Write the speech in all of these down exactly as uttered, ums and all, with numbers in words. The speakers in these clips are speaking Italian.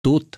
tot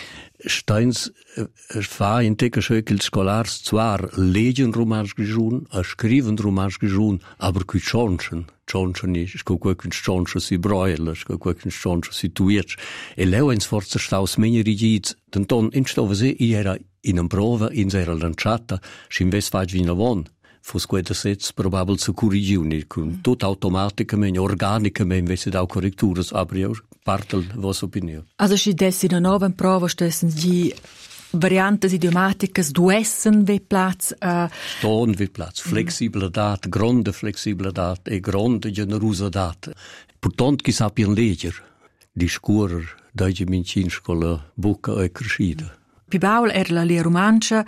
Steins fa in te che il scolars zwar legen romansch gejun, a skriven romansch gejun, aber qui chonchen, chonchen is co qualcun chonchen si broiler, co qualcun chonchen si tuiec, e leu ins forza staus meni rigids, den ton in stove se i era in un prova in sera lanciata, sin ves fag vina von. Fos queta sets probabel zu corrigiuni, con tot automaticamente, organicamente, invece da corretturas, aber io partel vos opinion. Also si dessi una nova prova, stessen gi variantes idiomaticas duessen ve plats a... Ston ve plats, flexibilitat, grande flexibilitat e grande generositat. Pourtant chi sapien leger, discurer, daige mincin scola buca e crescida. Pibaul era la lia romancia,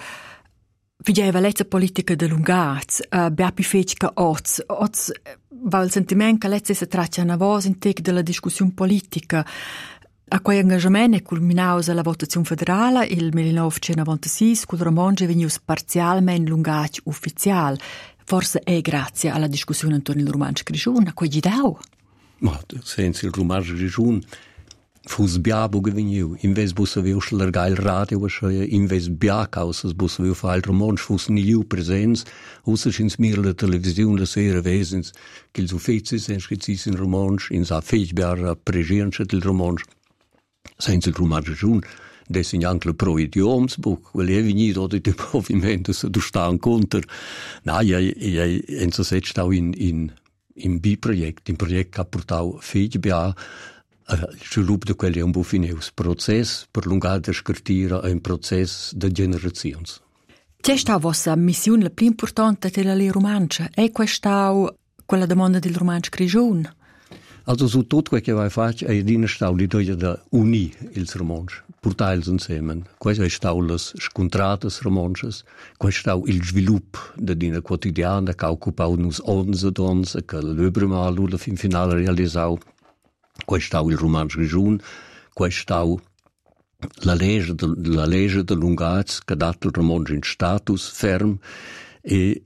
Figeva lezza politica de lungaz, uh, beapi fecica oz, oz, va il sentiment che lezza se traccia una voce in tec della discussione politica. A quei engagement è culminaus alla votazione federale il millenovecentonovantasei, col romanzo è venius parzialmente lungaz ufficial. Forse è grazie alla discussione intorno al romanzo Grigiun, a quei gidau? Ma senza il romanzo Grigiun fus biabo geveniu, in vez bus aveu schlargar il radio, in vez biacausas bus aveu fa il romansch fus niliu presens, usser ins mir la televisiun la sera vesens, che ils ufficis en schizis in romansch, in sa feix biar pregiancet il romansch, senza il romansch giun, dessin anche le pro idioms buc, quel è venuto di te movimento se du sta in conter. Na, ja, ja, en so set stau in, in, in bi-projekt, in projekt ha portau feix biar il svilup de quelli è un bufineus process per lungar de scartira è un process de generazions. C'è sta vostra missione la più importante della lì romancia? È questa quella domanda del romancio Grigiun? Also su tutto quel che vai faccio è di stau l'idea da uni il romancio, portarli insieme. Questo è stau le scontrates romances, questo stau il svilup de dina quotidiana che occupau nus onze dons e che l'öbrema l'ula fin finale realisau. Questo il romanzo Grigiun, questo la legge de, la legge de Lungaz che ha dato il romanzo in status ferm e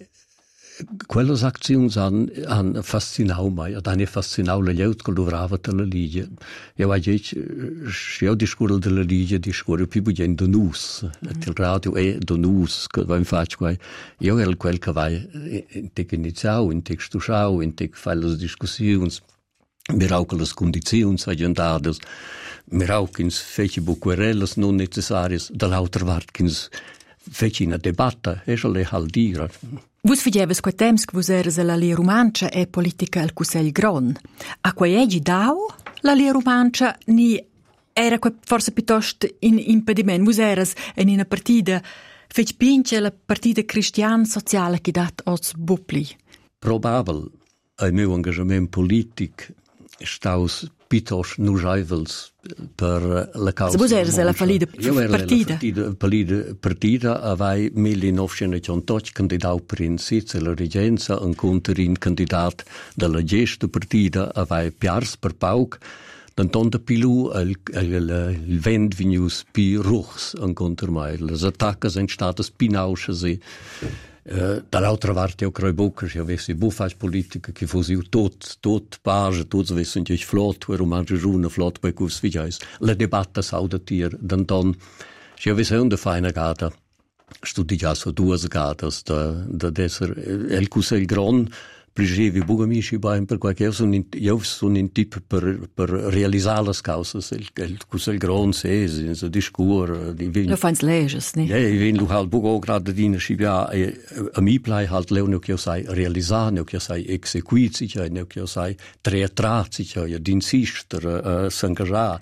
quelle azioni hanno han fascinato mai, hanno fascinato le gente che lavorava della legge. Io ho detto, se io discorro della legge, discorro più bene da noi, il radio è da noi, che va in faccia. Io ero quel che va in te iniziare, in te studiare, in te fare le discussioni. Mirau che le condizioni agendadas, mirau che fece buquerelles non necessarias, dall'altra parte che fece una debatta, e se le hal dire. Vus fideves quei temps che vus eres la lia romancia e politica al Cusel Gron. A quei egi dau la lia romancia ni era quei forse piuttosto in impediment. Vus eres in una partida fece pince la partida cristiana sociale che dat os bupli. Probabel, il mio engagement politic staus piuttosto nujaivels per la causa. Vos eres la valida partida? Io ero la partida, avai millenovecentottantotto candidato per in Sizia la regenza, un conterin candidat della gesta partida, avai piars per pauc, d'antonda pilu il, il, il vent vinius pi ruchs un conter mai. Le attacche sono state spinausce. Uh, dall'altra parte, io credo che se avessi buffage politica che fosse tot, tot page, tots avessero in flot, o romanzo giorno, flot per cui svigiais. La debatta saudatir, d'anton, se avessi una feina gata, studiasse due gatas, da, da desser, el Cusel Gron, prigevi bugamici bain per qualche, io sono in, io sono in tip per, per realizzare le cause, il, il Cusel Gron sesi, in so discur, di vin. Lo fans leges, ne? Ja, i vin lu halt bugo grad dina scibia, e a mi plai halt leu ne che io sai realizzare, ne che io sai exequizica, ne che io sai teatrazica, ja d'insister, uh, s'engagiare.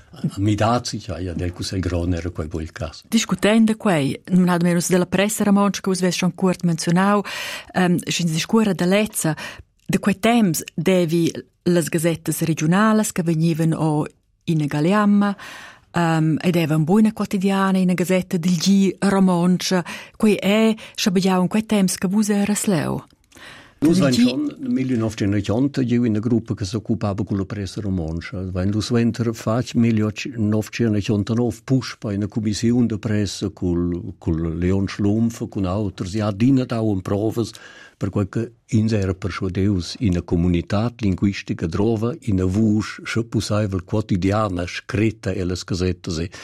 Mi dazi, ja, ja, del Cusel Gron era quel buon caso. Discutendo quei, non ha meno della pressa romanzo che us schon curt menzionau, um, sin discura da lezza, de quei temps devi las gazettes regionales che venivano o in Galiamma, um, ed era un buona quotidiana in gazzetta del G romanzo, quei è, scabagliau in quei temps che vus era sleu. Nus vain schon nel millenovecentottanta io in una gruppa che si occupava con la pressa romancia. Vain dus venter fac millenovecentonovantanove push pa una commissione de pressa col col Leon Schlumpf con altri ja dina da un provas per quel che in era persuadeus in una comunità linguistica drova in una voce che possibile quotidiana scritta e le casette